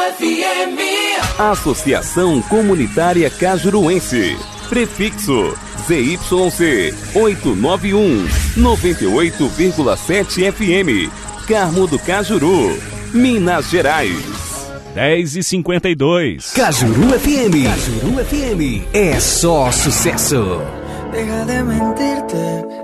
FM. Associação Comunitária Cajuruense. Prefixo ZYC 891 98,7 FM. Carmo do Cajuru, Minas Gerais. 10h52. Cajuru FM. Cajuru FM é só sucesso. Deja de mentirte.